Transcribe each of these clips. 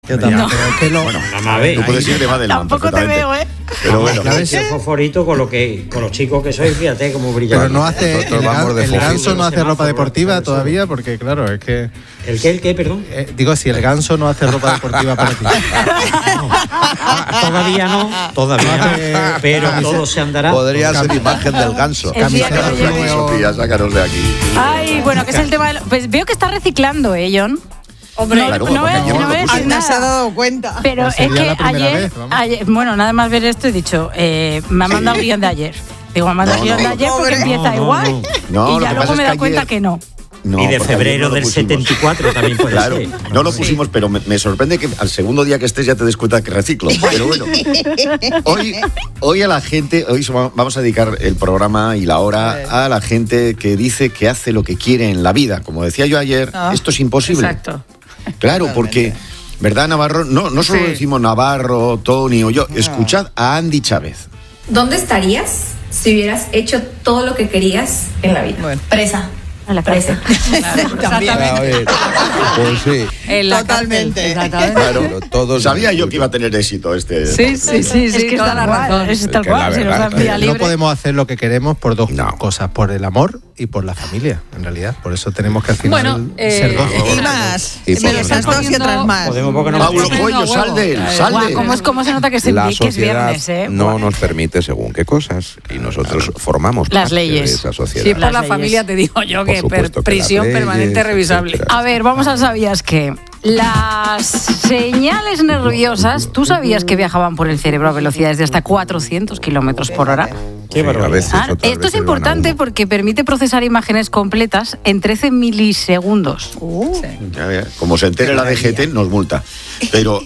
Yo también. No. Pero es que Bueno, nada más ve. Tú puedes ir de más adelante. Tampoco te veo, ¿eh? Pero bueno. Ese fosforito con los chicos que sois, fíjate cómo brilla. Pero no hace. Nosotros vamos de El fondo. ganso no hace ropa Semáforo, deportiva por eso. todavía, porque claro, es que. ¿El qué, perdón? Digo, si el ganso no hace ropa deportiva para ti. Todavía no, pero todo se andará. Podría ser imagen del ganso. El día que lo lleve. Sofía, sácanos de aquí. Ay, bueno, que es el tema pues veo que está reciclando, John. Hombre, no, claro, no, porque no lleva ves lo Anda, se ha nada. dado cuenta. Pero Pues es sería que la primera ayer, vez, vamos. bueno, nada más ver esto he dicho, me ha mandado guión de ayer. Digo, me ha mandado No, guión de no. ayer porque Pobre. empieza igual. No, Y lo ya que luego pasa me es he dado que cuenta ayer- que no. No, Y de porque ayer febrero no lo del pusimos. 74 también puede Claro, ser. no lo pusimos, pero me sorprende que al segundo día que estés ya te des cuenta que reciclo. Pero bueno, hoy a la gente, vamos a dedicar el programa y la hora a la gente que dice que hace lo que quiere en la vida. Como decía yo ayer, esto es imposible. Exacto. Claro, porque, ¿verdad, Navarro? No solo Sí. decimos Navarro, Tony o yo. Escuchad a Andy Chávez. ¿Dónde estarías si hubieras hecho todo lo que querías en la vida? Bueno. Presa. En la Presa. También. A ver, pues sí. En la Totalmente. Exactamente. Claro, Pero todos sabía yo que iba a tener éxito este. Es que es toda tal la cual, razón. es tal Es que la cual, si nos verdad, dan vía No libre. podemos hacer lo que queremos por dos No. cosas, por el amor y por la familia, en realidad. Por eso tenemos que al final Bueno, ser dos. Y más. Y por Pero lo esas menos- dos y otras más. Podemos porque no Paulo me Coelho, sal de él, sal de Guau, él. ¿cómo se nota que es, La que es sociedad viernes, eh? no Guau. nos permite según qué cosas y nosotros formamos Las parte leyes. de esa sociedad. Si es por Las la leyes. familia, te digo yo Por que supuesto que prisión las leyes, permanente revisable. etcétera. A ver, vamos al ¿sabías qué? Las señales nerviosas, ¿tú sabías que viajaban por el cerebro a velocidades de hasta 400 kilómetros por hora? Qué Sí, a barbaridad. veces, otras Esto es veces van a importante uno. porque permite procesar imágenes completas en 13 milisegundos. Ya ves, como se entere la DGT, nos multa. Pero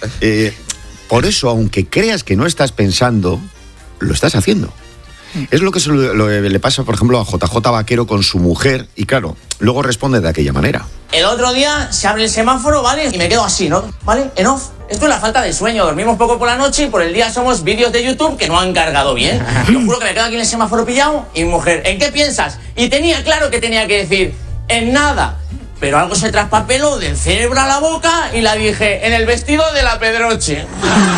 por eso, aunque creas que no estás pensando, lo estás haciendo. Es lo que le pasa, por ejemplo, a JJ Vaquero con su mujer, y claro, luego responde de aquella manera. El otro día se abre el semáforo, ¿vale? Y me quedo así, ¿no? ¿Vale? En off. Esto es la falta de sueño. Dormimos poco por la noche y por el día somos vídeos de YouTube que no han cargado bien. Yo juro que me quedo aquí en el semáforo pillado y mi mujer, ¿en qué piensas? Y tenía claro que tenía que decir, en nada. Pero algo se traspapeló del cerebro a la boca y la dije, en el vestido de la Pedroche.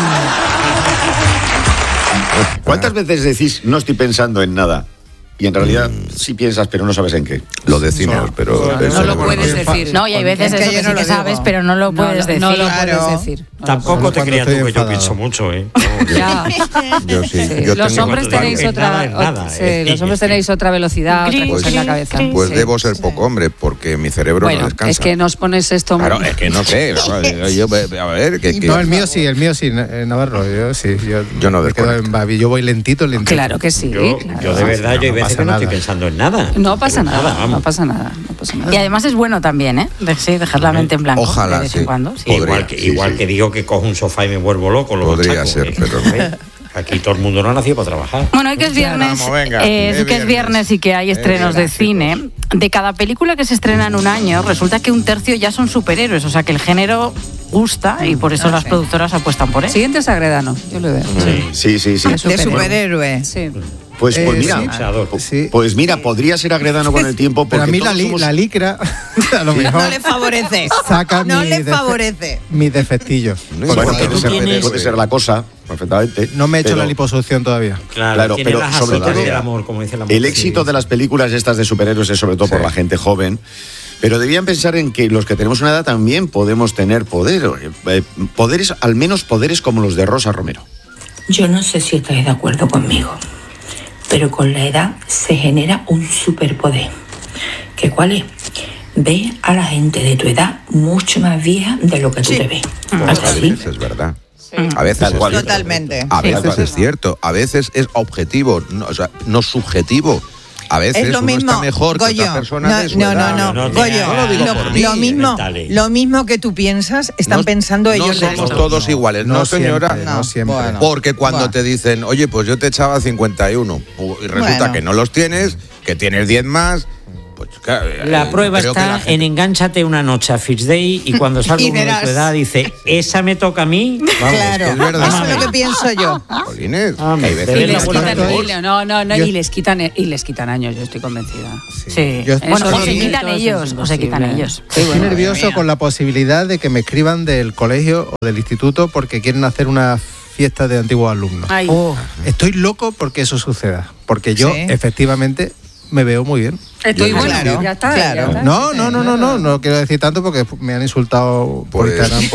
¿Cuántas veces decís, no estoy pensando en nada? Y en realidad sí piensas, pero no sabes en qué. Lo decimos, pero... No lo puedes decir. No, y hay veces Es que eso yo que no sí que lo digo. sabes, pero no lo puedes decir. No lo Claro. puedes decir. Tampoco te Cuando creas tú estoy que yo enfadado. pienso mucho, ¿eh? Ya. Yo sí. Sí. Yo Los tengo- hombres Cuando tenéis en otra, nada, en nada, sí, es los hombres que- tenéis otra velocidad, otra Cri, cosa en la cri, cabeza. cri. Pues Sí. debo ser poco hombre, porque mi cerebro no Bueno, descansa. es que nos pones esto. Claro, es que no sé. A ver, que... No, el mío sí, Navarro. Yo sí. Yo no me quedo desconecto. en babi, yo voy lentito. Claro que sí. Yo claro. de verdad, yo hay no veces pasa que no estoy nada. pensando en nada. No pasa nada, vamos. no pasa nada, no pasa nada. Y además es bueno también, ¿eh? Sí, dejar la mente en blanco. Ojalá, de vez en sí. cuando. Sí. Podría. Igual que digo que cojo un sofá y me vuelvo loco. Lo Podría machaco, ser, ¿eh? pero- Aquí todo el mundo no ha nacido para trabajar. Bueno, hoy que es viernes, Vamos, venga, sí que es viernes y que hay estrenos de cine. De cada película que se estrena en un año, resulta que un tercio ya son superhéroes, o sea que el género gusta y por eso las productoras apuestan por él. Siguiente es Agredano, yo lo veo. Sí. De superhéroe. Sí. Pues mira, Sí. pues mira, podría ser Agredano con el tiempo. Pero a porque mí todos somos- la licra, a lo mejor, No le favorece. saca No mi le favorece. mis defectillos. No Bueno, importa, puede ser la cosa, perfectamente. No me he hecho pero la liposucción todavía. Claro, tiene pero las sobre azotas todo del amor, como dice la el mujer. éxito de las películas estas de superhéroes es sobre todo por la gente joven. Pero debían pensar en que los que tenemos una edad también podemos tener poderes, al menos poderes como los de Rosa Romero. Yo no sé si estáis de acuerdo conmigo, pero con la edad se genera un superpoder. ¿Qué cuál es? Ve a la gente de tu edad mucho más vieja de lo que tú te ves. A ¿Así? veces es verdad. A veces Tal es cual. cierto. Totalmente. A Sí. veces es cierto. A veces es objetivo, no, o sea, no subjetivo. A veces Es lo uno mismo, está mejor que Goyo. otra persona de su No, edad. no, no, Goyo, no lo digo por mí, lo mismo que tú piensas, están No- pensando ellos no de somos esto. todos iguales, no, señora. Siempre, no siempre. Bueno. Porque cuando Bueno. te dicen, oye, pues yo te echaba 51, y resulta Bueno. que no los tienes, que tienes 10 más, Pues, claro, La prueba creo que está la gente- en engánchate una noche a First Day y cuando salga Y uno de verás. tu edad dice, esa me toca a mí. Vamos, Claro, es verdad. eso es lo que pienso yo. Jolines, Hombre, hay veces de Y ver les la buena quitan, labor. no, Yo- y les quitan años, yo estoy convencida. Sí. Yo Bueno, estoy o se quitan Entonces, ellos, o se quitan imposible. ellos. Estoy nervioso con la posibilidad de que me escriban del colegio o del instituto porque quieren hacer una fiesta de antiguos alumnos. Ay, Estoy loco porque eso suceda, porque yo Sí. efectivamente me veo muy bien. estoy bueno, Claro, ya está. claro. ya está. No quiero decir tanto porque me han insultado por Pues- Instagram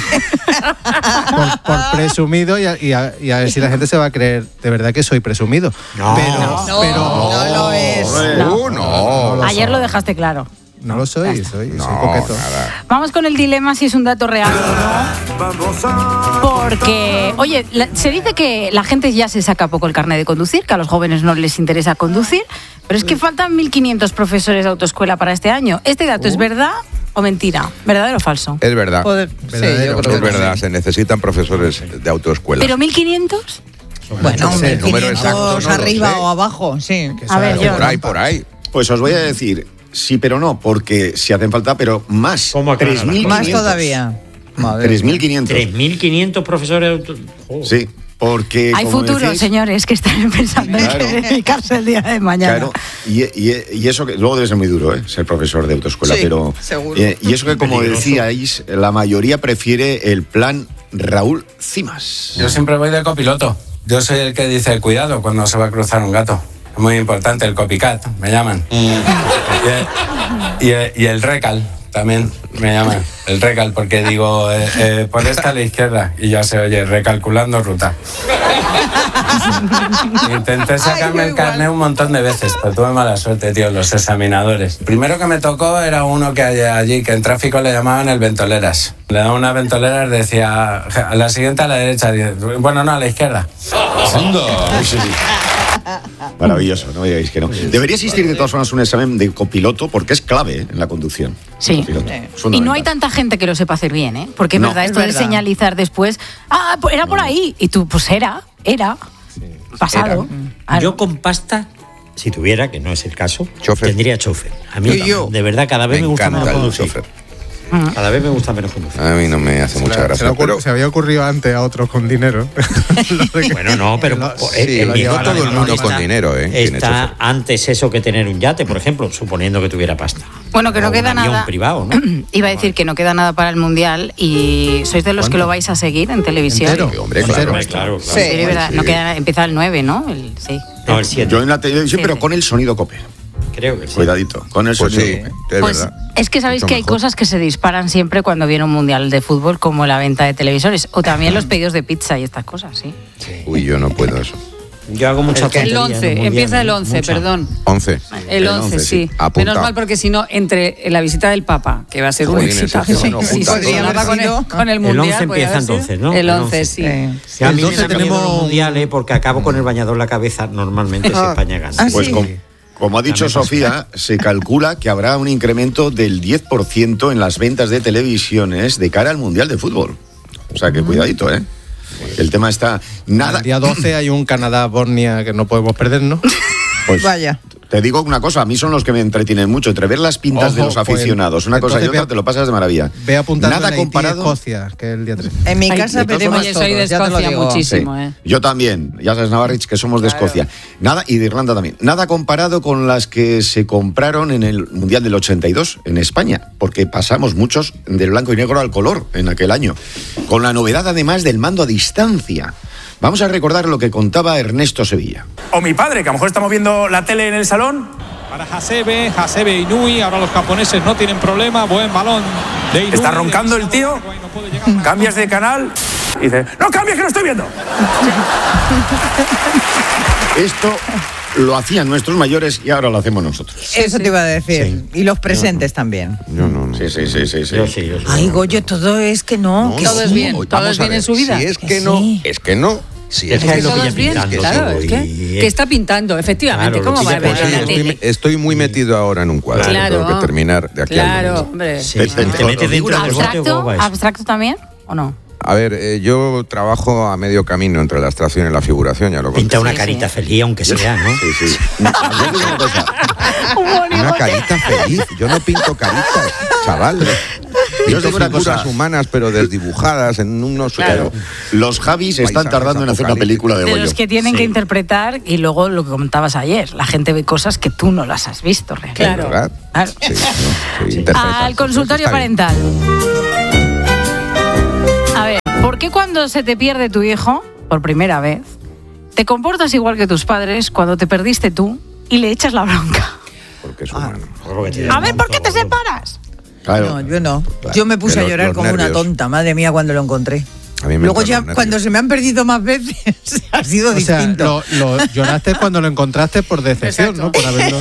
por presumido y a ver si la gente se va a creer de verdad que soy presumido. No. Pero No lo es. no. Ayer lo dejaste claro. no lo soy, soy No, coqueto. nada. Vamos con el dilema si es un dato real o no. Porque, oye, se dice que la gente ya se saca poco el carnet de conducir, que a los jóvenes no les interesa conducir, pero es que faltan 1.500 profesores de autoescuela para este año. ¿Este dato es verdad o mentira? ¿Verdadero o falso? Es verdad. Poder- sí, Verdadero. yo creo Es que verdad, sí. se necesitan profesores de autoescuela. ¿Pero 1.500? Bueno, No sé, el número 1.500 exacto no lo arriba sé. o abajo, sí. A ver, yo. Por ahí. Pues os voy a decir, sí, pero no, porque si hacen falta, pero más. ¿Cómo aclarar las 3.500. Más todavía. Madre mía. 3.500. 3.500 profesores de auto... Joder. Sí, porque. Hay como futuro, decís, señores, que están pensando en Claro. dedicarse el día de mañana. Claro, y eso que luego debe ser muy duro, ser profesor de autoescuela, Sí, pero seguro. y eso que como Peligroso. decíais, la mayoría prefiere el plan Raúl Cimas. Yo siempre voy de copiloto. Yo soy el que dice cuidado cuando se va a cruzar un gato. Es muy importante, el copycat, me llaman. Y el recal también me llaman. El recal, porque digo, por esta a la izquierda. Y ya se oye, recalculando ruta. Intenté sacarme el carnet un montón de veces, pero tuve mala suerte, tío, los examinadores. Primero que me tocó era uno que allí, que en tráfico le llamaban el ventoleras. Le daba una ventolera y decía, a la siguiente a la derecha, bueno, no, a la izquierda. Maravilloso, no me digáis que no. Debería existir de todas formas un examen de copiloto porque es clave en la conducción. Sí. Copiloto. Es Y no hay fundamental. tanta gente que lo sepa hacer bien, ¿eh? Porque es No. verdad, Es esto de verdad. señalizar después, era por ahí. Y tú, pues era. Pasado. Claro. Yo con pasta, si tuviera, que no es el caso, Chofer. tendría chofer. A mí, Yo. de verdad, cada vez me gusta encanta menos el conducir. chofer. Cada vez me gusta menos conducir. A mí no me hace mucha gracia, pero Se había ocurrido antes a otros con dinero. Bueno, no, pero sí, en mi no época todo el mundo está- con dinero, tiene Está chofer. antes eso que tener un yate, por ejemplo, suponiendo que tuviera pasta. Bueno, que no O queda un avión nada. privado, ¿no? Iba a decir que no queda nada para el Mundial y sois de los que lo vais a seguir en televisión. Entero. Sí, hombre, Entero. claro. Claro, Sí. claro. Sí, es verdad. Sí. No queda, empieza el 9, ¿no? Sí. No, el 7. Yo en la televisión, Sí, pero sí. con el sonido cope. Creo que sí. Cuidadito, con el Pues sonido sí, cope. es Pues verdad. es que sabéis Mucho que hay mejor. cosas que se disparan siempre cuando viene un Mundial de fútbol, como la venta de televisores, o también los pedidos de pizza y estas cosas, sí. Uy, yo no puedo eso. Yo hago muchas El tonterías en 11, Mundial, empieza el ¿eh? 11, Muchas. perdón. 11. El 11, sí. Apuntado. Menos mal porque si no, entre la visita del Papa, que va a ser un Jolines, éxito. es que no Sí, junta sí, todo. sonaba con el El Mundial. 11 podía empieza haber sido. entonces, ¿no? El El 11, sí. Sí, a mí El me 12 da miedo tenemos los mundiales porque acabo con el bañador en la cabeza normalmente si España gana. Ah, Pues sí. como ha dicho Sofía, se calcula que habrá un incremento del 10% en las ventas de televisiones de cara al Mundial de Fútbol. O sea que cuidadito, ¿eh? El tema está nada. El día 12 hay un Canadá-Bosnia que no podemos perdernos. Pues, Vaya. Te digo una cosa, a mí son los que me entretienen mucho, entre ver las pintas de Ojo, los pues, aficionados, una cosa y entonces otra, te lo pasas de maravilla. Ve apuntando Nada en Haití y comparado. Escocia, que es el día 13. En mi Ay, casa de todas veremos Oye, soy de todos, ya te lo Escocia digo. muchísimo, Sí. ¿eh? Yo también, ya sabes, Navarrich, que somos de Escocia. Nada, y de Irlanda también. Nada comparado con las que se compraron en el Mundial del 82 en España, porque pasamos muchos del blanco y negro al color en aquel año. Con la novedad, además, del mando a distancia. Vamos a recordar lo que contaba Ernesto Sevilla. O mi padre, que a lo mejor estamos viendo la tele en el salón. Para Hasebe Inui, ahora los japoneses no tienen problema, buen balón de Inui. Está roncando el tío, cambias de canal y dices, ¡no cambies que lo estoy viendo! Esto lo hacían nuestros mayores y ahora lo hacemos nosotros. Eso te iba a decir. Y los presentes también. Yo no. Sí. Yo sí. Ay, Goyo, todo es que no. que Todo es sí. bien, todo Vamos es a bien ver, en su vida. Si es Que que no, sí. es que no. Si es Es que que lo todo pilla es bien, pintando claro, todo es que, y- que está pintando, efectivamente. Claro, lo ¿Cómo va a pilla ver por en la ahí. tele? estoy muy metido ahora en un cuadro. Claro. Tengo que terminar de aquí al Claro, lunes. hombre. Sí, te metes dentro del bote ¿Abstracto? como va eso. ¿Abstracto también o no? A ver, yo trabajo a medio camino entre la abstracción y la figuración, ya lo conté. Pinta una carita feliz, aunque sea, ¿no? Sí. Una carita feliz. Yo no pinto caritas, chaval. Yo digo figuras humanas, pero desdibujadas en unos... Claro. Los Javis están tardando en hacer una película de De Goyo. los que tienen que interpretar, y luego lo que comentabas ayer, la gente ve cosas que tú no las has visto realmente. Claro. ¿Verdad? Claro. Sí, Al consultorio parental. A ver, ¿por qué cuando se te pierde tu hijo, por primera vez, te comportas igual que tus padres cuando te perdiste tú y le echas la bronca? Porque es humano. A ver, ¿por qué te separas? Claro. No, yo no. Yo me puse a llorar como una tonta, madre mía, cuando lo encontré. Luego ya, cuando se me han perdido más veces, ha sido distinto. Lo lloraste cuando lo encontraste por decepción, ¿no? Por haberlo...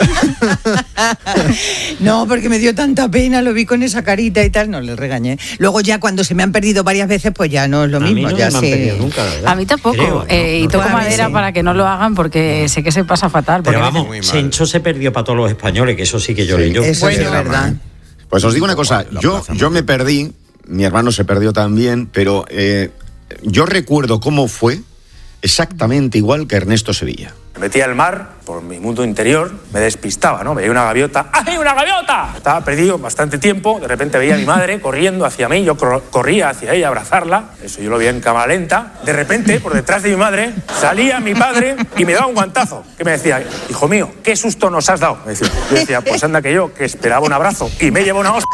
No, porque me dio tanta pena, lo vi con esa carita y tal, no le regañé. Luego ya cuando se me han perdido varias veces, pues ya no es lo mismo. A mí no ya me han perdido nunca, ¿verdad? A mí tampoco. Creo, ¿no? Y toco Pues a mí madera sí. para que no lo hagan porque sé que se pasa fatal. Pero porque vamos, Chencho se perdió para todos los españoles, que eso sí que lloré yo. Eso es verdad. Pues os digo una cosa, yo me perdí, mi hermano se perdió también, pero yo recuerdo cómo fue exactamente igual que Ernesto Sevilla. Me metía al mar, por mi mundo interior, me despistaba, ¿no? Veía una gaviota. ¡Ay, una gaviota! Estaba perdido bastante tiempo, de repente veía a mi madre corriendo hacia mí, yo corría hacia ella a abrazarla, eso yo lo veía en cámara lenta. De repente, por detrás de mi madre, salía mi padre y me daba un guantazo, que me decía, hijo mío, ¿qué susto nos has dado? Me decía. Yo decía, pues anda que yo, que esperaba un abrazo, y me llevó una hostia.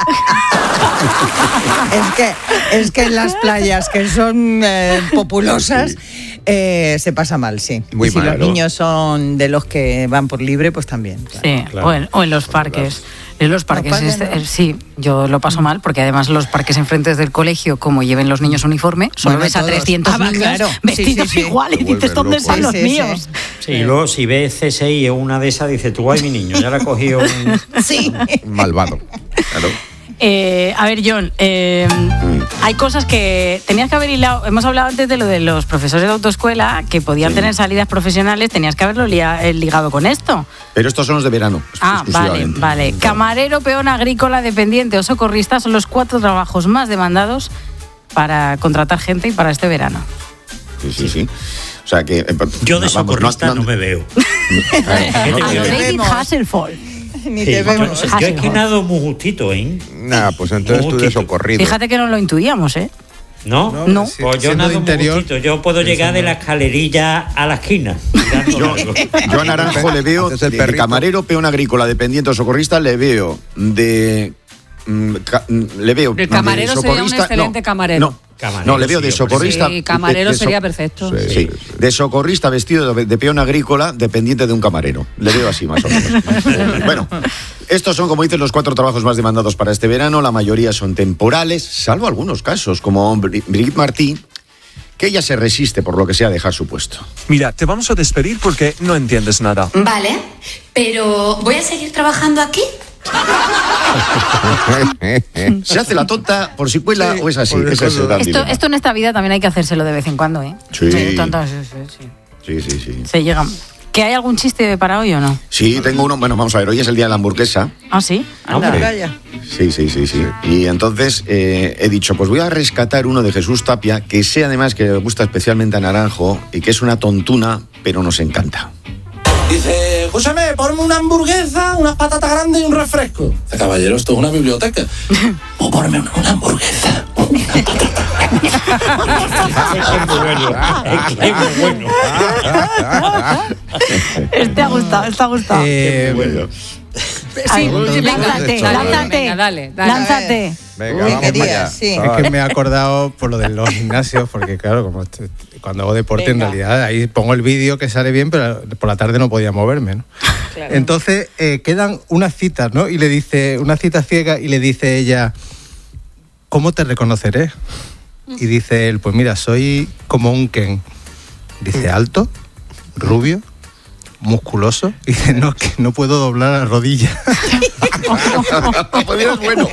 Es que en las playas que son populosas se pasa mal, sí. Muy y si mal, los niños son de los que van por libre, pues también. Claro. Sí, claro. O en los parques. En los parques, sí, yo lo paso mal, porque además los parques enfrente del colegio, como lleven los niños uniforme, solo ves a 300 niños claro. vestidos igual y dices, ¿dónde están los míos? Sí, y luego si ves CSI en una de esas, dices, tú, ay, mi niño, ya la ha cogido un... Sí. Malvado. Claro. A ver, John, hay cosas que tenías que haber hilado. Hemos hablado antes de lo de los profesores de autoescuela que podían tener salidas profesionales. Tenías que haberlo ligado con esto. Pero estos son los de verano. Vale. Camarero, peón agrícola, dependiente o socorrista son los 4 trabajos más demandados para contratar gente y para este verano. Sí. O sea que... yo de socorrista no me veo. David Hasselhoff. Ni te vemos. Yo es que nado muy justito, ¿eh? Nah, pues entonces tú de socorrido. Fíjate que no lo intuíamos, ¿eh? ¿No? Pues yo nado muy justito. Yo puedo llegar de la escalerilla a la esquina. Yo a Naranjo le veo de camarero, peón agrícola, dependiente o socorrista, le veo de... El camarero sería un excelente camarero. No, le veo de socorrista. Sí, camarero sería perfecto. Sí. De socorrista vestido de peón agrícola, dependiente de un camarero. Le veo así, más o menos. Bueno, estos son, como dicen, los 4 trabajos más demandados para este verano. La mayoría son temporales, salvo algunos casos, como Brigitte Martí, que ella se resiste, por lo que sea, a dejar su puesto. Mira, te vamos a despedir porque no entiendes nada. Vale, pero ¿voy a seguir trabajando aquí? ¿Se hace la tonta por si cuela o es así? Esto en esta vida también hay que hacérselo de vez en cuando, ¿eh? Sí. Sí. Se llega. ¿Que hay algún chiste para hoy o no? Sí, tengo uno. Bueno, vamos a ver, hoy es el día de la hamburguesa. ¿Ah, sí? Sí. Y entonces he dicho, pues voy a rescatar uno de Jesús Tapia, que sé además que le gusta especialmente a Naranjo y que es una tontuna, pero nos encanta. Dice, escúchame, ponme una hamburguesa, unas patatas grandes y un refresco. Dice, caballero, esto es una biblioteca. O ponme una hamburguesa, una patata. Es muy bueno. Te ha gustado. Bueno. Sí, lánzate. Venga, vamos allá. Sí. Es que me he acordado por lo de los gimnasios, porque claro, como cuando hago deporte, en realidad ahí pongo el vídeo que sale bien, pero por la tarde no podía moverme, ¿no? Claro. Entonces quedan unas citas, ¿no? Y le dice, una cita ciega, y le dice ella, ¿cómo te reconoceré? Y dice él, pues mira, soy como un Ken. Dice, alto, rubio, musculoso. Y dice, no, que no puedo doblar la rodilla. Pues es bueno.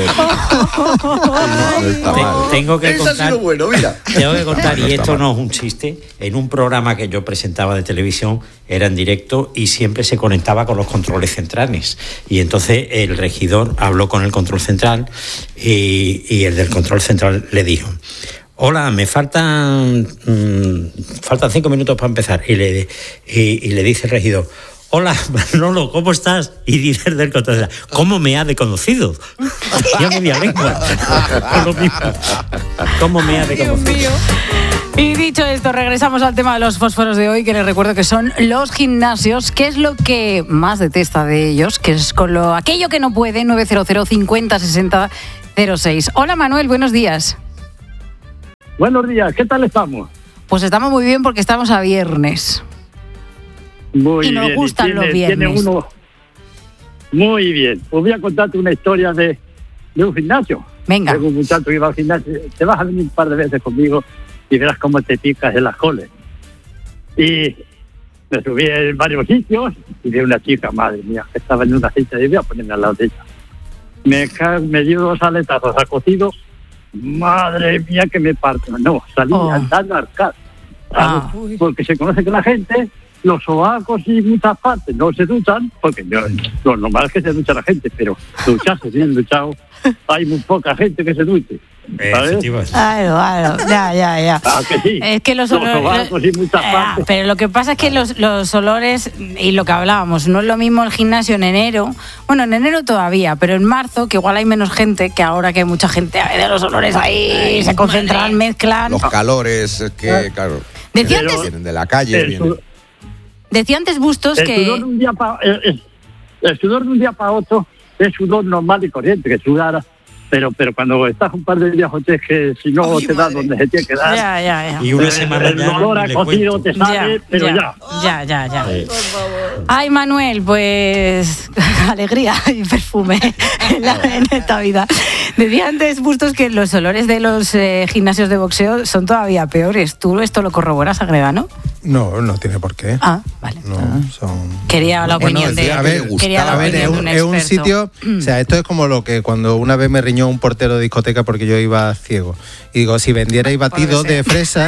Tengo que contar. Ha sido bueno, mira. Tengo que contar, y esto no es un chiste. En un programa que yo presentaba de televisión, era en directo y siempre se conectaba con los controles centrales. Y entonces el regidor habló con el control central y el del control central le dijo: hola, me faltan 5 minutos para empezar. Y le dice el regidor, hola, Manolo, ¿cómo estás? Y dice el del control, ¿cómo me ha conocido? Ya media lengua. Por lo mismo. ¿Cómo me ha conocido? Y dicho esto, regresamos al tema de los fósforos de hoy, que les recuerdo que son los gimnasios. ¿Qué es lo que más detesta de ellos? Que es con aquello que no puede, 900 50 60 06. Hola, Manuel, buenos días. Buenos días, ¿qué tal estamos? Pues estamos muy bien porque estamos a viernes. Muy y nos bien. Gustan los viernes. Muy bien. Pues voy a contarte una historia de un gimnasio. Venga. Tengo un muchacho que iba al gimnasio. Te vas a venir un par de veces conmigo y verás cómo te picas en las coles. Y me subí en varios sitios y vi una chica, madre mía, que estaba en una cita y voy a ponerme al lado de ella. Me dio 2 aletazos a cocido. Madre mía, que me parto. No, salí andando al arcade. Porque se conoce que la gente, los sobacos y muchas partes no se duchan, porque lo normal es que se ducha la gente, pero ducharse bien duchado, hay muy poca gente que se duche. ¿Sabes? Claro, ya. Ah, que sí. Es que los olores, sobacos y muchas partes. Pero lo que pasa es que los olores, y lo que hablábamos, no es lo mismo el gimnasio en enero. Bueno, en enero todavía, pero en marzo, que igual hay menos gente, que ahora que hay mucha gente, de los olores ahí se concentran, mezclan. Los calores, que claro, decía antes, vienen de la calle. Decía antes Bustos el que... Sudor de un día el sudor de un día para otro es sudor normal y corriente, que sudara. Pero cuando estás un par de días, es que si no te da donde se tiene que dar. Ya. Y una semana el olor a cocido te sale, pero ya. Ay, Manuel, pues alegría y perfume en esta vida. Decía antes Bustos que los olores de los gimnasios de boxeo son todavía peores. ¿Tú esto lo corroboras, Agredano? No tiene por qué. Vale. Son... Quería la opinión de... es un sitio... O sea, esto es como lo que cuando una vez me riñó un portero de discoteca porque yo iba ciego. Y digo, si vendierais batidos de fresa,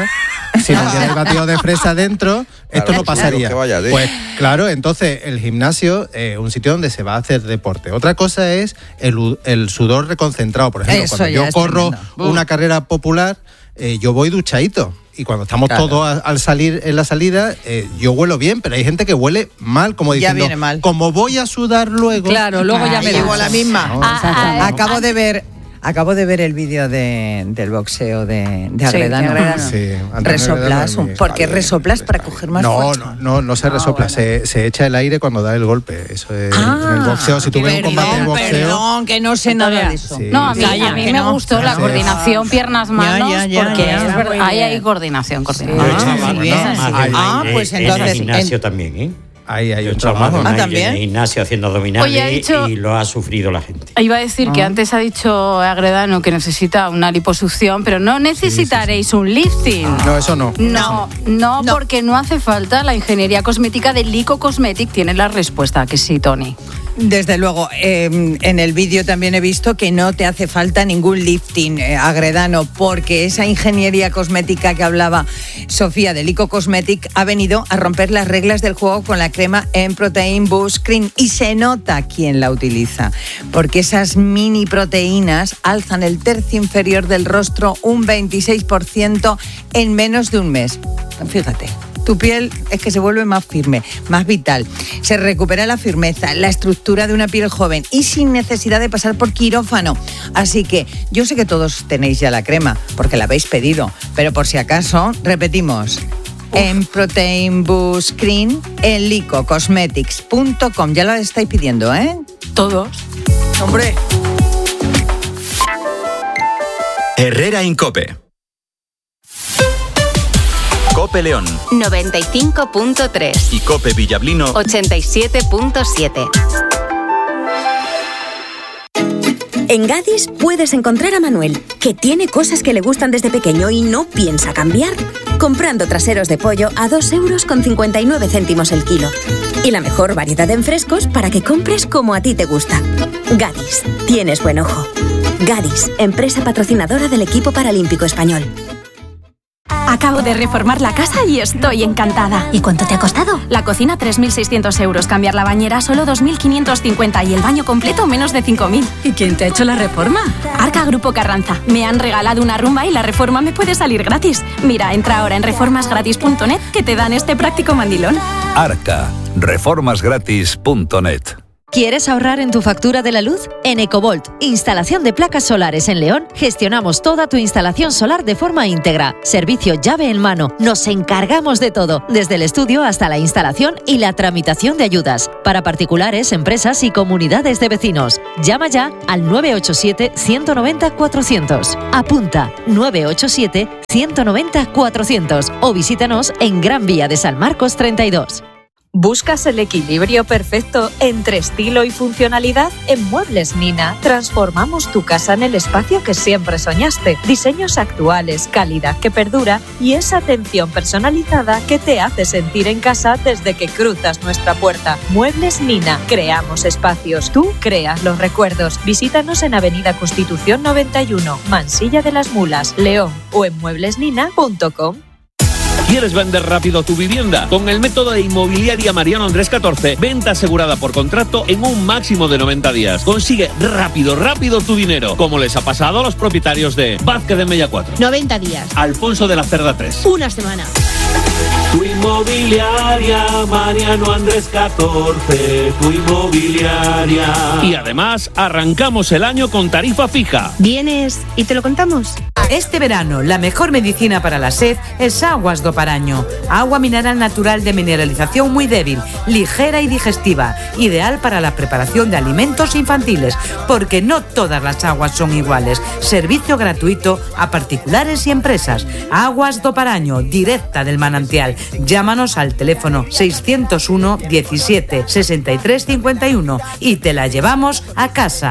dentro, esto no pasaría. Pues claro, entonces el gimnasio es un sitio donde se va a hacer deporte. Otra cosa es el sudor reconcentrado. Por ejemplo, cuando yo corro una carrera popular, yo voy duchadito. Y cuando estamos todos al salir en la salida, yo huelo bien, pero hay gente que huele mal, como diciendo, ya viene mal. Como voy a sudar luego. Claro, luego ya me llevo la misma. Acabo de ver el vídeo del boxeo de Agredano. Sí, resoplas, porque resoplas para coger más fuerza. No se resopla, se echa el aire cuando da el golpe. Eso es en el boxeo. Si tú ves un combate de boxeo... Perdón, que no sé nada de eso. Sí, no, a mí me gustó la coordinación piernas-manos, porque es verdad, hay coordinación. Pues entonces... En el gimnasio también, ¿eh? Ahí hay un trabajo. ¿También? En el gimnasio haciendo abdominales y lo ha sufrido la gente. Iba a decir que antes ha dicho Agredano que necesita una liposucción, pero no necesitaréis un lifting. No, eso no. No, porque no hace falta. La ingeniería cosmética de Lico Cosmetic tiene la respuesta, que sí, Tony. Desde luego, en el vídeo también he visto que no te hace falta ningún lifting, Agredano, porque esa ingeniería cosmética que hablaba Sofía de Lico Cosmetic ha venido a romper las reglas del juego con la crema En-Protein Boost Cream, y se nota quién la utiliza, porque esas mini proteínas alzan el tercio inferior del rostro un 26% en menos de un mes. Fíjate. Tu piel es que se vuelve más firme, más vital. Se recupera la firmeza, la estructura de una piel joven y sin necesidad de pasar por quirófano. Así que yo sé que todos tenéis ya la crema, porque la habéis pedido. Pero por si acaso, repetimos. En-Protein Boost Cream en licocosmetics.com. Ya la estáis pidiendo, ¿eh? Todos. ¡Hombre! Herrera Incope. Cope León 95.3 y Cope Villablino 87.7. En Gadis puedes encontrar a Manuel, que tiene cosas que le gustan desde pequeño y no piensa cambiar. Comprando traseros de pollo a 2,59 € el kilo. Y la mejor variedad en frescos para que compres como a ti te gusta. Gadis, tienes buen ojo. Gadis, empresa patrocinadora del equipo paralímpico español. Acabo de reformar la casa y estoy encantada. ¿Y cuánto te ha costado? La cocina 3.600 euros, cambiar la bañera solo 2.550 y el baño completo menos de 5.000. ¿Y quién te ha hecho la reforma? Arca Grupo Carranza. Me han regalado una rumba y la reforma me puede salir gratis. Mira, entra ahora en reformasgratis.net que te dan este práctico mandilón. Arca, reformasgratis.net. ¿Quieres ahorrar en tu factura de la luz? En Ecovolt, instalación de placas solares en León, gestionamos toda tu instalación solar de forma íntegra. Servicio llave en mano. Nos encargamos de todo, desde el estudio hasta la instalación y la tramitación de ayudas. Para particulares, empresas y comunidades de vecinos. Llama ya al 987-190-400. Apunta 987-190-400 o visítanos en Gran Vía de San Marcos 32. ¿Buscas el equilibrio perfecto entre estilo y funcionalidad? En Muebles Nina transformamos tu casa en el espacio que siempre soñaste. Diseños actuales, calidad que perdura y esa atención personalizada que te hace sentir en casa desde que cruzas nuestra puerta. Muebles Nina. Creamos espacios. Tú creas los recuerdos. Visítanos en Avenida Constitución 91, Mansilla de las Mulas, León o en mueblesnina.com. ¿Quieres vender rápido tu vivienda? Con el método de Inmobiliaria Mariano Andrés 14, venta asegurada por contrato en un máximo de 90 días. Consigue rápido tu dinero, como les ha pasado a los propietarios de Vázquez de Mella 4. 90 días. Alfonso de la Cerda 3. Una semana. Tu inmobiliaria Mariano Andrés 14, tu inmobiliaria. Y además arrancamos el año con tarifa fija. ¿Vienes y te lo contamos? Este verano, la mejor medicina para la sed es Aguas do Paraño. Agua mineral natural de mineralización muy débil, ligera y digestiva. Ideal para la preparación de alimentos infantiles, porque no todas las aguas son iguales. Servicio gratuito a particulares y empresas. Aguas do Paraño, directa del manantial. Llámanos al teléfono 601 17 63 51 y te la llevamos a casa.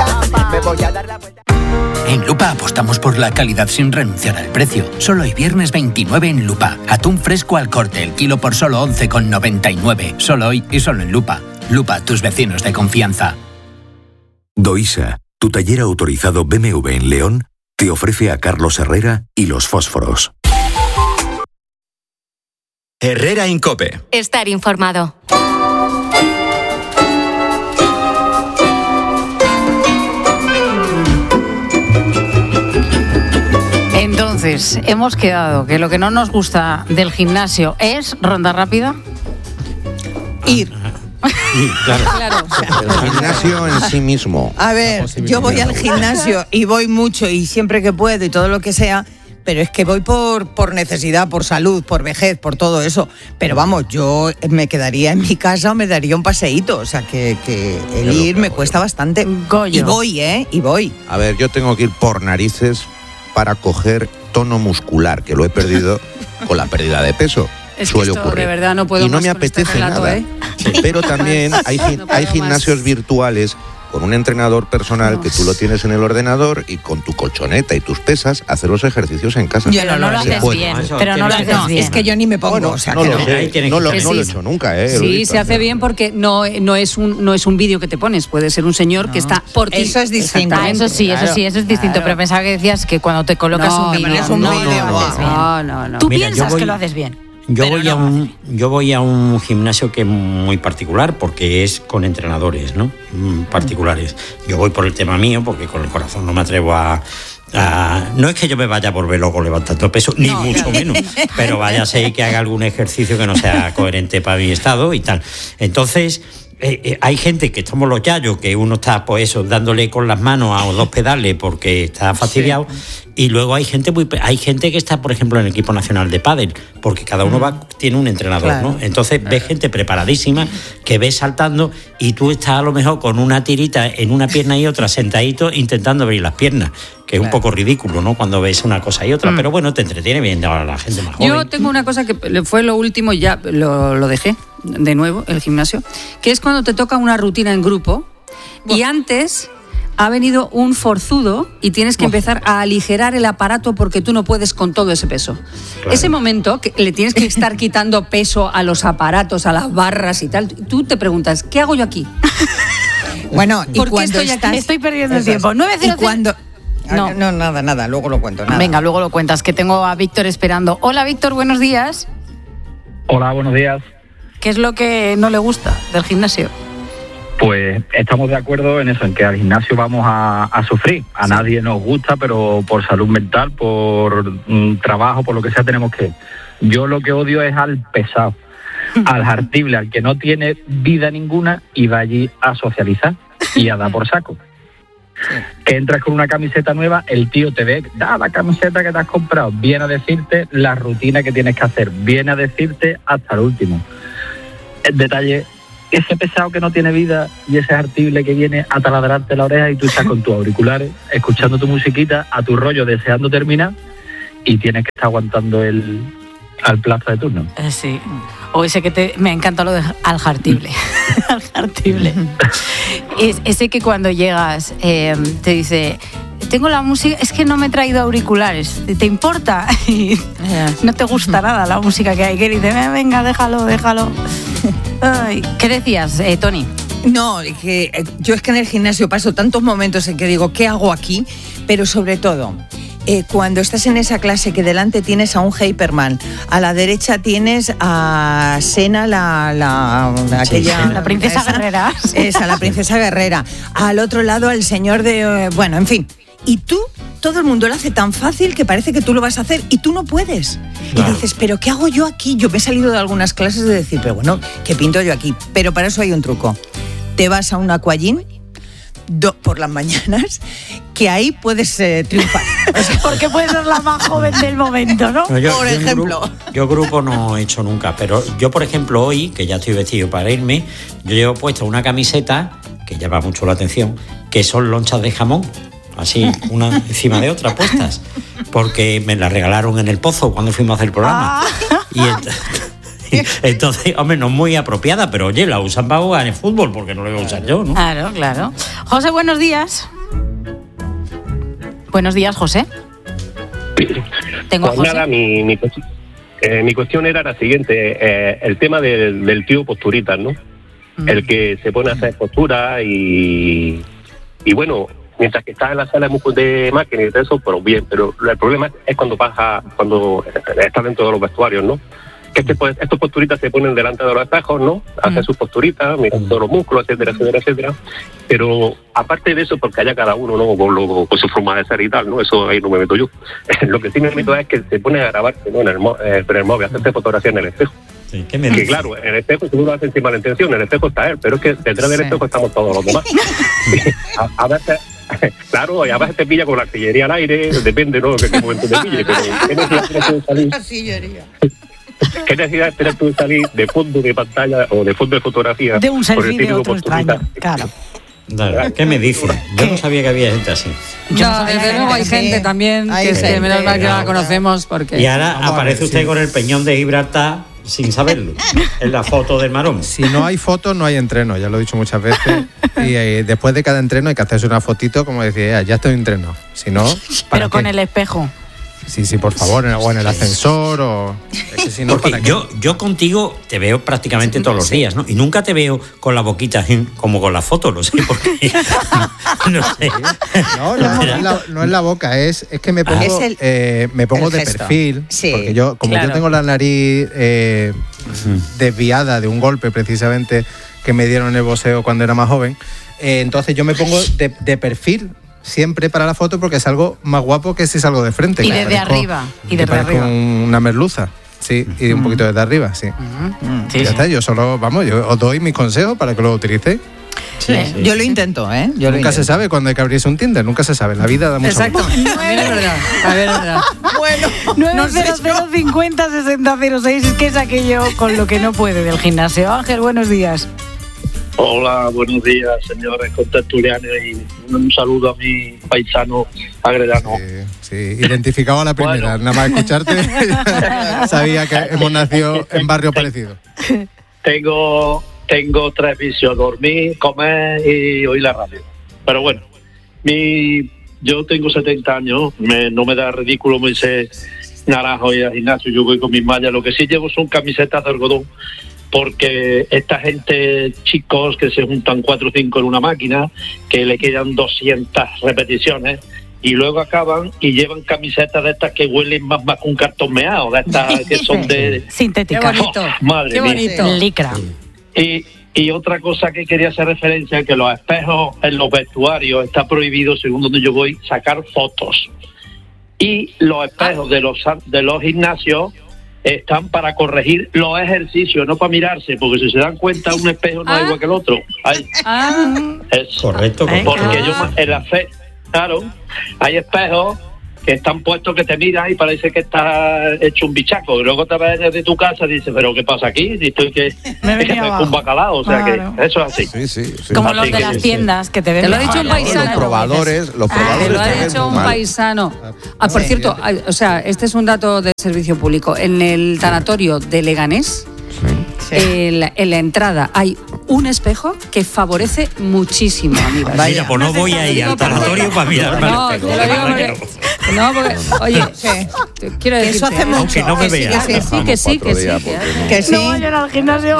En Lupa apostamos por la calidad sin renunciar al precio. Solo hoy viernes 29 en Lupa. Atún fresco al corte, el kilo por solo 11,99. Solo hoy y solo en Lupa. Lupa, tus vecinos de confianza. Doisa, tu taller autorizado BMW en León, te ofrece a Carlos Herrera y los fósforos. Herrera en COPE. Estar informado. Entonces, hemos quedado que lo que no nos gusta del gimnasio es ronda rápida. Ir. Claro. El gimnasio en sí mismo. A ver, yo voy al gimnasio y voy mucho y siempre que puedo y todo lo que sea, pero es que voy por necesidad, por salud, por vejez, por todo eso. Pero vamos, yo me quedaría en mi casa o me daría un paseíto. O sea, que el ir me cuesta bastante. Goyo. Y voy. A ver, yo tengo que ir por narices para coger tono muscular, que lo he perdido con la pérdida de peso. Es Suele que esto ocurrir. De verdad no puedo y no más me con este apetece relato, nada. ¿eh? Pero también hay gimnasios virtuales con un entrenador personal que tú lo tienes en el ordenador y con tu colchoneta y tus pesas hacer los ejercicios en casa. Pero no lo haces bien. Pero no lo haces bien. Es que yo ni me pongo. Bueno, o sea, no que lo sé. No lo he hecho nunca. Sí, se hace bien porque no es un vídeo que te pones. Puede ser un señor que está por ti. Eso es distinto. Eso sí, eso es distinto. Pero pensaba que decías que cuando te colocas un vídeo. No. Tú Mira, piensas que lo haces bien. Yo voy a un gimnasio que es muy particular porque es con entrenadores, ¿no? Particulares. Yo voy por el tema mío porque con el corazón no me atrevo a no es que yo me vaya a volver loco levantando peso, ni mucho menos, pero vaya a ser que haga algún ejercicio que no sea coherente para mi estado y tal. Entonces, hay gente que estamos los yayos, que uno está pues eso, dándole con las manos a 2 pedales porque está fastidiado, y luego hay gente que está, por ejemplo, en el equipo nacional de pádel, porque cada uno tiene un entrenador, claro, ¿no? Entonces ves gente preparadísima que ves saltando y tú estás a lo mejor con una tirita en una pierna y otra sentadito intentando abrir las piernas, que es un poco ridículo, ¿no? Cuando ves una cosa y otra, pero bueno, te entretiene bien a la gente más joven. Yo tengo una cosa que fue lo último, ya lo dejé de nuevo, el gimnasio, que es cuando te toca una rutina en grupo y antes ha venido un forzudo y tienes que empezar a aligerar el aparato porque tú no puedes con todo ese peso. Claro. Ese momento que le tienes que estar quitando peso a los aparatos, a las barras y tal, tú te preguntas, ¿qué hago yo aquí? Bueno, y ¿por qué cuando estoy aquí? Estoy perdiendo el tiempo. 900. No. No, nada, luego lo cuento. Nada. Venga, luego lo cuentas, que tengo a Víctor esperando. Hola, Víctor, buenos días. Hola, buenos días. ¿Qué es lo que no le gusta del gimnasio? Pues estamos de acuerdo en eso, en que al gimnasio vamos a sufrir. A nadie nos gusta, pero por salud mental, por trabajo, por lo que sea, tenemos que... Yo lo que odio es al pesado, al hartible, al que no tiene vida ninguna y va allí a socializar y a dar por saco. Que entras con una camiseta nueva, el tío te ve, da la camiseta que te has comprado, viene a decirte la rutina que tienes que hacer, viene a decirte hasta el último. El detalle, ese pesado que no tiene vida y ese artible que viene a taladrarte la oreja y tú estás con tus auriculares, escuchando tu musiquita, a tu rollo, deseando terminar y tienes que estar aguantando al plazo de turno. Sí. O ese que me encanta lo de al jartible. Al jartible. Ese que cuando llegas te dice, tengo la música, es que no me he traído auriculares, ¿te importa? Y no te gusta nada la música que hay, que dice, venga, déjalo. Ay, ¿qué decías, Tony? No, que yo es que en el gimnasio paso tantos momentos en que digo, ¿qué hago aquí? Pero sobre todo... cuando estás en esa clase que delante tienes a un Hyperman, a la derecha tienes a Sena, la princesa guerrera. Esa, la princesa guerrera. Al otro lado al señor de... bueno, en fin. Y tú, todo el mundo lo hace tan fácil que parece que tú lo vas a hacer y tú no puedes. Claro. Y dices, ¿pero qué hago yo aquí? Yo me he salido de algunas clases de decir, pero bueno, ¿qué pinto yo aquí? Pero para eso hay un truco. Te vas a un aquagym por las mañanas, que ahí puedes triunfar. Porque puedes ser la más joven del momento, ¿no? Por ejemplo. Yo grupo no he hecho nunca, pero yo, por ejemplo, hoy, que ya estoy vestido para irme, yo llevo puesta una camiseta, que llama mucho la atención, que son lonchas de jamón, así, una encima de otra puestas, porque me la regalaron en el Pozo cuando fuimos a hacer el programa. Entonces, hombre, no es muy apropiada, pero oye, la usan para jugar en fútbol, porque no la voy a usar yo, ¿no? Claro. José, buenos días. Buenos días, José. Tengo pues a José. Nada, mi cuestión era la siguiente, el tema del tío posturitas, ¿no? El que se pone a hacer posturas y bueno, mientras que estás en la sala de máquinas y todo eso, pero bien, pero el problema es cuando estás dentro de los vestuarios, ¿no? Que estos posturitas se ponen delante de los espejos, ¿no? Hacen sus posturitas, miran todos los músculos, etcétera. Pero aparte de eso, porque haya cada uno, ¿no? Con su forma de ser y tal, ¿no? Eso ahí no me meto yo. Lo que sí me meto es que se pone a grabarse, ¿no? En el móvil, hacerse fotografía en el espejo. Sí, ¿qué me dices? Que claro, en el espejo seguro lo hacen sin mala intención, en el espejo está él, pero es que detrás del espejo estamos todos los demás. A veces... Claro, y a veces te pilla con la artillería al aire, depende, ¿no? De qué momento te pille, pero ¿qué necesidad de salir? ¿Qué necesidad tienes tú de salir de fondo de pantalla o de fondo de fotografía? De un selfie de otro extraño, claro. ¿Qué me dices? Yo no sabía que había gente así. No, desde luego hay gente también que es que menos mal que no la conocemos porque... Y ahora aparece usted con el peñón de Gibraltar sin saberlo, en la foto del Marón. Si no hay fotos, no hay entreno, ya lo he dicho muchas veces. Y después de cada entreno hay que hacerse una fotito como decir, ya estoy entrenado. Si no, pero con el espejo. Sí, por favor, o en el ascensor o... Es que si no, porque yo contigo te veo prácticamente todos los días, ¿no? Y nunca te veo con la boquita como con la foto, no sé por qué. No sé. No es la boca, es que me pongo, me pongo de perfil, porque yo tengo la nariz desviada de un golpe precisamente que me dieron en el boxeo cuando era más joven, entonces yo me pongo de perfil siempre para la foto porque es algo más guapo que si salgo de frente. Y desde arriba. Y desde arriba. Una merluza. Sí, y un poquito desde arriba, sí. Ya está, yo solo, yo os doy mis consejos para que lo utilicéis. Sí. Yo lo intento, ¿eh? Nunca se sabe cuando hay que abrirse un Tinder, nunca se sabe. La vida da mucho. Exacto. También es verdad. Bueno, 90050 6006 es que es aquello con lo que no puede del gimnasio. Ángel, buenos días. Hola, buenos días, señores contertulianos, y un saludo a mi paisano agredano. Sí, identificado a la primera, nada más escucharte, sabía que hemos nacido en barrio parecido. Tengo 3 vicios: dormir, comer y oír la radio. Pero bueno, yo tengo 70 años, no me da ridículo me dice naranjo y al gimnasio, yo voy con mis mallas, lo que sí llevo son camisetas de algodón, porque esta gente, chicos, que se juntan 4 o 5 en una máquina, que le quedan 200 repeticiones y luego acaban y llevan camisetas de estas que huelen más que un cartón meado, de estas que son de... sintéticas. Qué bonito. Madre mía. Licra. Y otra cosa que quería hacer referencia es que los espejos en los vestuarios está prohibido, según donde yo voy, sacar fotos. Y los espejos de los gimnasios están para corregir los ejercicios, no para mirarse, porque si se dan cuenta un espejo no es igual que el otro. Es correcto. Porque claro, hay espejos que están puestos que te miran y parece que estás hecho un bichaco. Y luego te ves desde tu casa y dices, ¿pero qué pasa aquí? Y estoy que me un bacalao. O sea, claro, que eso es así. Sí. Como así los de las tiendas que te ven. Te lo ha dicho un paisano. Los probadores te lo ha dicho un paisano. Por cierto, o sea, este es un dato de servicio público. En el tanatorio de Leganés, en la entrada hay un espejo que favorece muchísimo, amigas. Mira, pues no voy ahí al tanatorio para mirarme al espejo. No, porque, oye, quiero decir, eso hace mucho. Aunque no me vea. Que sí. No vayan al gimnasio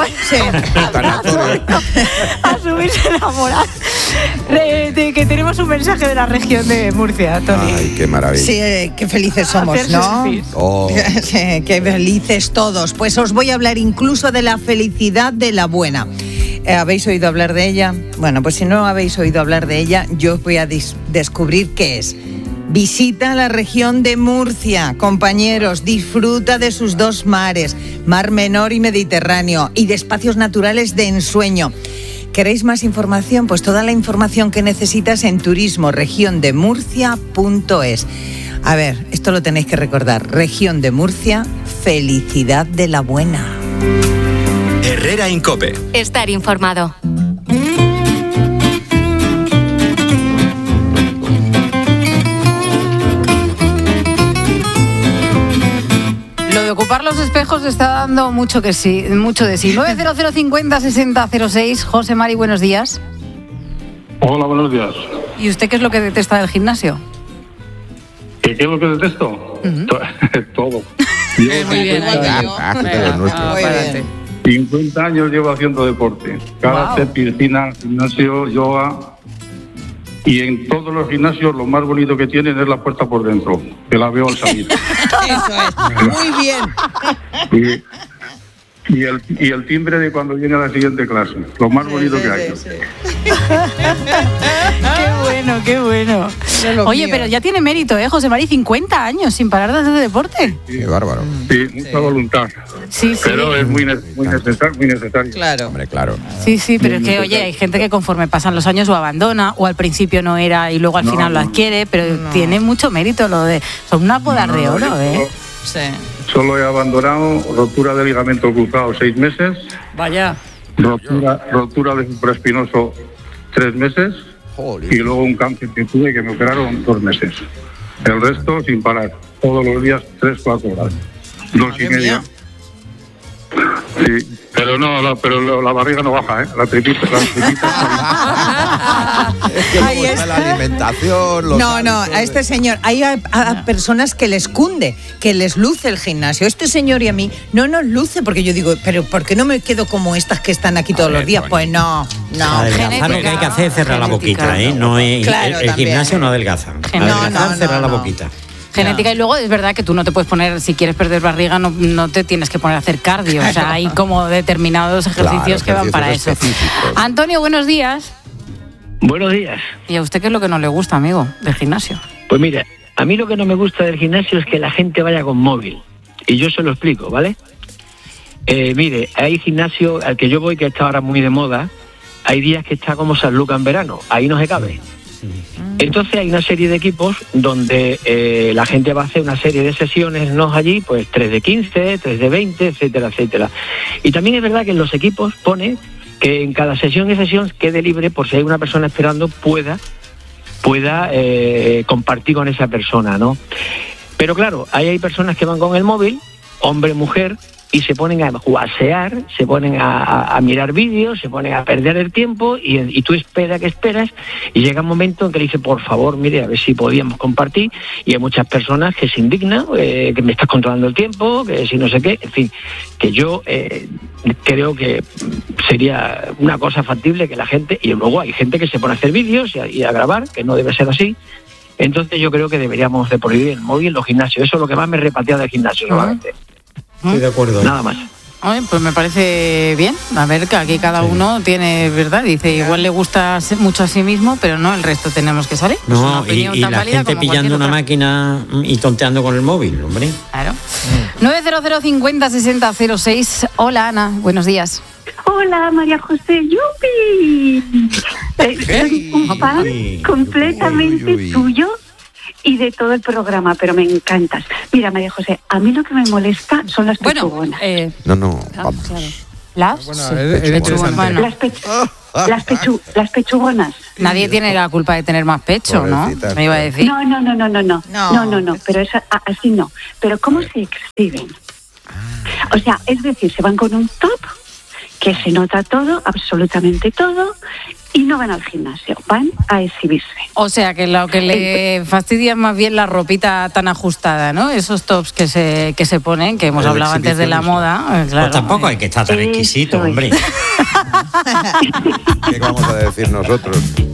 a subirse la moral. Que tenemos un mensaje de la región de Murcia, Tony. Ay, qué maravilla. Sí, qué felices somos, ¿no? Sí, qué felices todos. Pues os voy a hablar incluso de la felicidad de la buena. ¿Habéis oído hablar de ella? Bueno, pues si no habéis oído hablar de ella, yo os voy a descubrir qué es. Visita la región de Murcia, compañeros, disfruta de sus dos mares, Mar Menor y Mediterráneo, y de espacios naturales de ensueño. ¿Queréis más información? Pues toda la información que necesitas en turismoregiondemurcia.es. A ver, esto lo tenéis que recordar. Región de Murcia, felicidad de la buena. Herrera en COPE. Estar informado. Lo de ocupar los espejos está dando mucho de sí. 900506006. José Mari, buenos días. Hola, buenos días. ¿Y usted qué es lo que detesta del gimnasio? ¿Qué es lo que detesto? Todo. Muy bien. 50 años llevo haciendo deporte. Karate, piscina, gimnasio, yoga. Y en todos los gimnasios lo más bonito que tienen es la puerta por dentro, que la veo al salir. Eso es, muy bien. Y el timbre de cuando viene a la siguiente clase, lo más bonito que hay. Sí. Qué bueno. Oye, pero ya tiene mérito, José Mari, 50 años sin parar de hacer deporte. Sí, qué bárbaro. Sí, mucha voluntad. Sí. Pero es muy necesario. Claro. Hombre, claro. Sí, pero es que, oye, hay gente que conforme pasan los años o abandona, o al principio no era y luego al final lo adquiere, pero tiene mucho mérito lo de... Son unas bodas de oro, Sí. Solo he abandonado rotura de ligamento cruzado 6 meses. Vaya. Rotura de supraespinoso 3 meses. Joder. Y luego un cáncer que tuve que me operaron 2 meses. El resto sin parar, todos los días 3-4 horas. 2,5. Sí, pero pero la barriga no baja, la tripita. Es que luego está la alimentación. No, a este señor, hay a personas que les cunde, que les luce el gimnasio. Este señor y a mí no nos luce, porque yo digo, pero ¿por qué no me quedo como estas que están aquí todos los días? Pues no. Adelgazar lo que hay que hacer es cerrar la boquita, No es, claro, el gimnasio no adelgaza. Adelgazar, cerrar la boquita. Genética, y luego es verdad que tú no te puedes poner, si quieres perder barriga, no te tienes que poner a hacer cardio. O sea, hay como determinados ejercicios que van para eso. Antonio, buenos días. Buenos días. ¿Y a usted qué es lo que no le gusta, amigo, del gimnasio? Pues mira, a mí lo que no me gusta del gimnasio es que la gente vaya con móvil. Y yo se lo explico, ¿vale? Mire, hay gimnasio al que yo voy que está ahora muy de moda. Hay días que está como San Lucas en verano. Ahí no se cabe. Entonces hay una serie de equipos donde la gente va a hacer una serie de sesiones allí, pues 3 de 15, 3 de 20, etcétera, etcétera. Y también es verdad que en los equipos pone que en cada sesión y sesión quede libre por si hay una persona esperando pueda compartir con esa persona, ¿no? Pero claro, ahí hay personas que van con el móvil, hombre, mujer, y se ponen a jugasear, se ponen a mirar vídeos, se ponen a perder el tiempo y tú esperas, y llega un momento en que le dice, por favor, mire, a ver si podíamos compartir, y hay muchas personas que se indignan, que me estás controlando el tiempo, que si no sé qué, en fin, que yo creo que sería una cosa factible que la gente, y luego hay gente que se pone a hacer vídeos y a grabar, que no debe ser así, Entonces yo creo que deberíamos de prohibir el móvil en los gimnasios. Eso es lo que más me repatea del gimnasio solamente. Estoy de acuerdo. Nada más. Ay, pues me parece bien. A ver, que aquí cada uno tiene, ¿verdad? Dice, igual le gusta mucho a sí mismo, pero no, el resto tenemos que salir. Es una No, opinión y tan la válida gente como pillando una cualquier máquina y tonteando con el móvil, hombre. otra. Claro. 900506006. Hola, Ana. Buenos días. Hola, María José. ¡Yupi! Soy un fan completamente tuyo y de todo el programa, pero me encantas. Mira, María José, a mí lo que me molesta son las pechugonas. No, vamos. ¿Las? Bueno. Las pechugonas. Nadie tiene la culpa de tener más pecho, ¿no? Me iba a decir. No, pero eso, así no. Pero ¿cómo se exhiben? O sea, es decir, se van con un top que se nota todo, absolutamente todo, y no van al gimnasio, van a exhibirse. O sea, que lo que le fastidia es más bien la ropita tan ajustada, ¿no? Esos tops que se ponen, que hemos hablado antes de la moda. Claro. Pues tampoco hay que estar tan exquisito, hombre. ¿Qué vamos a decir nosotros?